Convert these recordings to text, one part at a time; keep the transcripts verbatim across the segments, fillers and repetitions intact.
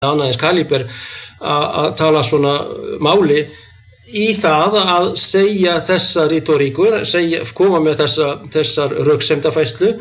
annað eins kaliber að tala svona máli í það að segja þessa rítoríku, segja, koma með þessa, þessar röksemdafærslu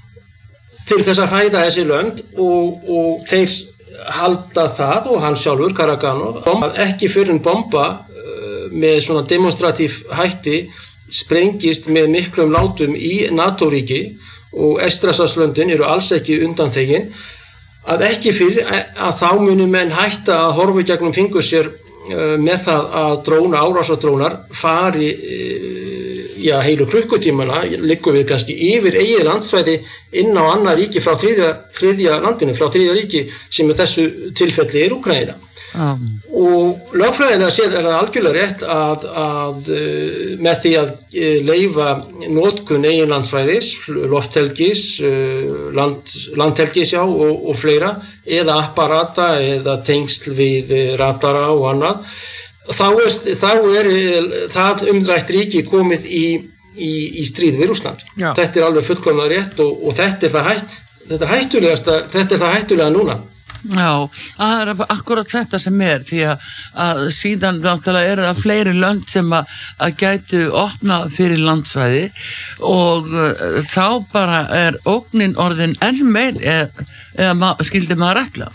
til þess að hræða þessi lönd og, og þeir halda það og hann sjálfur, Karaganov, að ekki fyrir en bomba uh, með svona demonstratív hætti sprengist með miklum látum í NATO-ríki og Eystrasaltslöndin eru alls ekki undanþegin, að ekki fyrir að þá muni menn hætta að horfa gegnum fingur sér uh, með það að dróna, árásadrónar fari uh, já, heilu klukkutímana liggum við kannski yfir eigið landsvæði inn á annað ríki frá þriðja, þriðja landinu, frá þriðja ríki sem í þessu tilfelli er Úkraína. Um. Og lögfræðilega séð er það algjörlega rétt að, að með því að leyfa notkun eigin landsvæðis, lofthelgis, land, landhelgis já og, og fleira, eða apparata eða tengsl við radara og annað, Þá er, þá er það umrætt ríki komið í, í, í stríð við Rússland. Já. Þetta er alveg fullkomlega rétt og, og þetta er það hætt, þetta er hættulegasta, þetta er það hættulega núna. Já, það er akkurat þetta sem er, því að, að síðan náttúrulega eru það fleiri lönd sem að, að gætu opna fyrir landsvæði og uh, þá bara er ógnin orðin enn meir eða, eða ma, skildi maður ætla.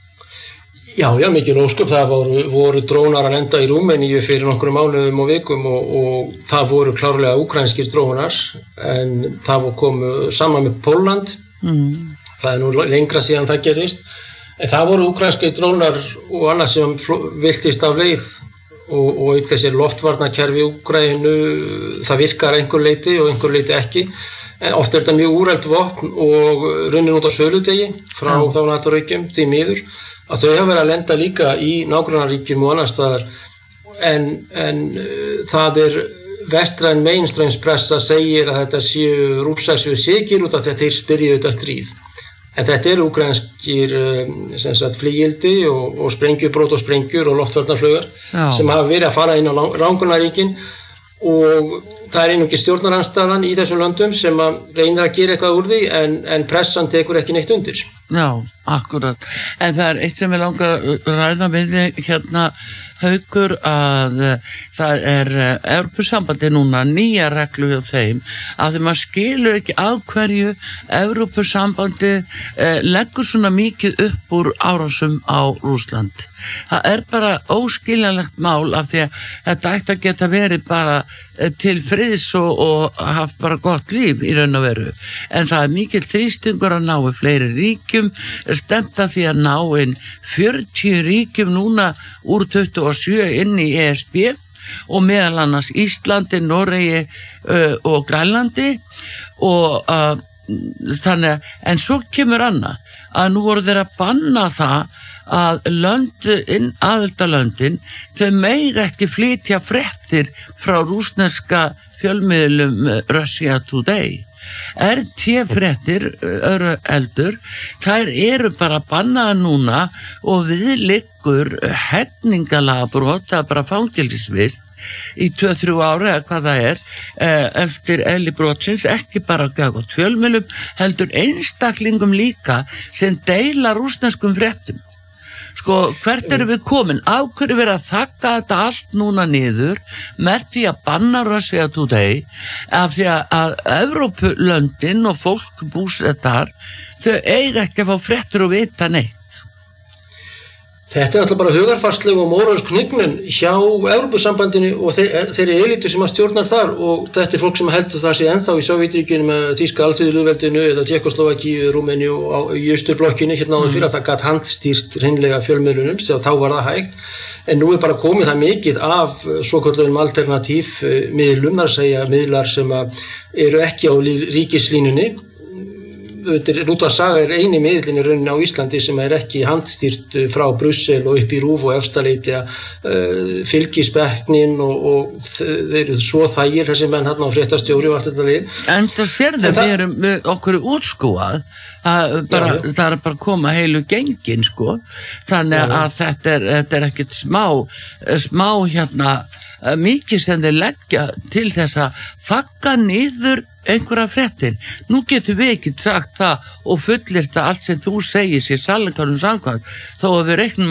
Já, já, mikið ósköp, það voru, voru drónar að lenda í Rúmeníu fyrir nokkrum mánuðum og vikum og, og það voru klárlega úkrænskir drónar en það komu saman með Pólland, mm. það er nú lengra síðan það gerist, en það voru úkrænskir drónar og annað sem viltist af leið og, og auk þessi loftvarnakerfi Úkraínu, það virkar einhver leiti og einhver leiti ekki, en oft er þetta mjög úrælt vopn og runnin út á söludegi frá mm. þá NATO-ríkjum því miður, að þau hafa verið að lenda líka í nágrannaríkjum og annars staðar en, en uh, það er vestræn mainstreamspressa segir að þetta séu Rússar séu sigir út af því að þeir spyrja þetta stríð en þetta eru úkrænskir um, sem sagt flygildi og, og sprengjubrót og sprengjur og loftvarnarflaugar sem hafa verið að fara inn á rangunaríkin og það er einungis stjórnarandstaðan í þessum löndum sem að reynir að gera eitthvað úr því en, en pressan tekur ekki neitt undir. Já, akkurat. En það er eitt sem ég langar að ræða með hérna Haukur að það er Evrópusambandi núna nýja reglu hjá þeim að því maður skilur ekki af hverju Evrópusambandi eh, leggur svona mikið upp úr árásum á Rússland. Það er bara óskiljanlegt mál af því að þetta ætti að geta verið bara til friðs og, og haft bara gott líf í raun og veru. En það er mikill þrýstingur að ná í fleiri ríkjum, stemt að því að ná inn fjörutíu ríkjum núna úr tuttugu og sjö inn í E S B og meðal annars Íslandi, Noregi uh, og Grænlandi og uh, þannig að, en svo kemur annað að nú voru þeir að banna það að löndin, aðildalöndin, þau mega ekki flytja fréttir frá rússneska fjölmiðlum Russia Today. R T fréttir, öðru eldur, þær eru bara bannaða núna og við liggur hegningalagabrot, það er bara fangelsisvist í tvö til þrjú ára eða hvað það er eftir eðli brotsins, ekki bara gagnvart fjölmiðlum, heldur einstaklingum líka sem deila rússneskum fréttum. Sko, hvert eru við komin? Á hverju verið að þakka þetta allt núna niður með því að banna Russia Today af því að Evrópulöndin og fólk búsettar þau eiga ekki að fá fréttur og vita neitt. Þetta er alltaf bara hugarfarsleg og móralsk hnignun hjá Evrópusambandinu og þeir, þeirri elitu sem að stjórnar þar og þetta er fólk sem heldur það sé ennþá í Sovétríkjunum með Þýska alþýðulýðveldinu eða Tékkóslóvakíu, Rúmeníu og í Austurblokkinni hérna áður fyrir að það gat handstýrt hreinlega fjölmiðlunum sem þá var það hægt en nú er bara komið það mikið af svokölluðum alternatív miðlum, þar að segja miðlar sem að eru ekki á ríkislínunni. Rúta Saga er eini miðlinn í rauninni á Íslandi sem er ekki handstýrt frá Brussel og upp í Rúf og Efstaleiti uh, fylgisbekknin og, og þeir eru svo þægir þessi menn hann á fréttastjóri og allt þetta lið. En það sér það, við erum við okkur útskúað að bara, já, já. Það er bara að koma heilu gengin sko, þannig já, já. Að þetta er, þetta er ekkert smá, smá hérna uh, mikið sem þeir leggja til þess að þakka niður einhverja fréttir. Nú getum við ekki sagt það og fullyrta allt sem þú segir sér sannleikanum samkvæmt, þó að við reiknum